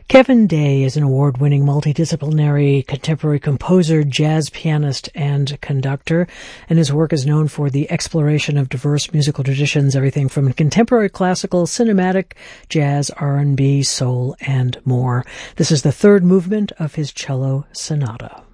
Kevin Day is an award-winning multidisciplinary contemporary composer, jazz pianist, and conductor, and his work is known for the exploration of diverse musical traditions, everything from contemporary classical, cinematic, jazz, R&B, soul, and more. This is the third movement of his cello sonata.